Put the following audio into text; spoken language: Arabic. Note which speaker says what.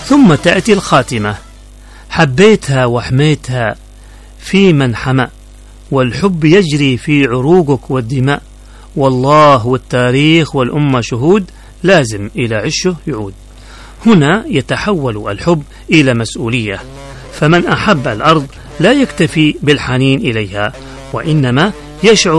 Speaker 1: ثم تأتي الخاتمة: حبيتها وحميتها في من حمى، والحب يجري في عروقك والدماء، والله والتاريخ والأمة شهود، لازم إلى عشه يعود. هنا يتحول الحب إلى مسؤولية، فمن أحب الأرض لا يكتفي بالحنين إليها، وإنما يشعر